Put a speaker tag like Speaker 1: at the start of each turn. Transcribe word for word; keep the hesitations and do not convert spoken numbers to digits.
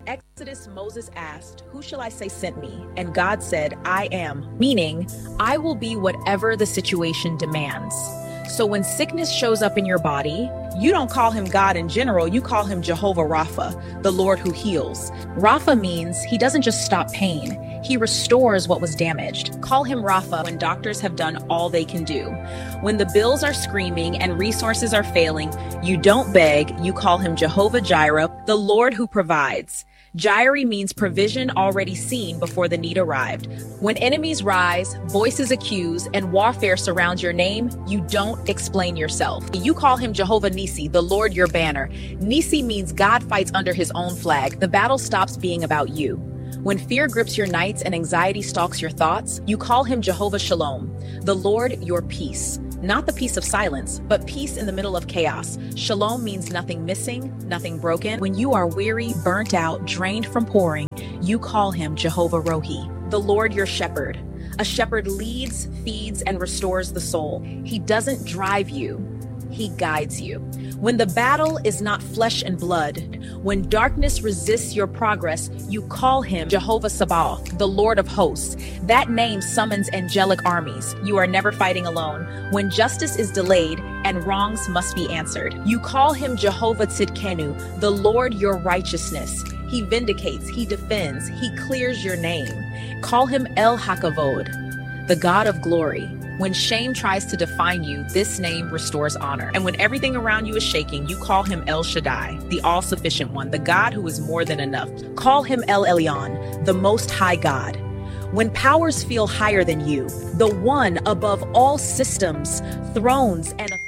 Speaker 1: Exodus, Moses asked, "Who shall I say sent me?" And God said, "I am," meaning, I will be whatever the situation demands. So when sickness shows up in your body, you don't call him God in general, you call him Jehovah Rapha, the Lord who heals. Rapha means he doesn't just stop pain, he restores what was damaged. Call him Rapha when doctors have done all they can do. When the bills are screaming and resources are failing, you don't beg, you call him Jehovah Jireh, the Lord who provides. Jireh means provision already seen before the need arrived. When enemies rise, voices accuse, and warfare surrounds your name, you don't explain yourself. You call him Jehovah Nisi, the Lord your banner. Nisi means God fights under his own flag. The battle stops being about you. When fear grips your nights and anxiety stalks your thoughts, you call him Jehovah Shalom, the Lord your peace. Not the peace of silence, but peace in the middle of chaos. Shalom means nothing missing, nothing broken. When you are weary, burnt out, drained from pouring, you call him Jehovah Rohi, the Lord your shepherd. A shepherd leads, feeds, and restores the soul. He doesn't drive you, he guides you. When the battle is not flesh and blood, when darkness resists your progress, you call him Jehovah Sabaoth, the Lord of hosts. That name summons angelic armies. You are never fighting alone. When justice is delayed and wrongs must be answered, you call him Jehovah Tzidkenu, the Lord your righteousness. He vindicates, he defends, he clears your name. Call him El Hakavod, the God of glory. When shame tries to define you, this name restores honor. And when everything around you is shaking, you call him El Shaddai, the all-sufficient one, the God who is more than enough. Call him El Elyon, the Most High God. When powers feel higher than you, the one above all systems, thrones, and authority.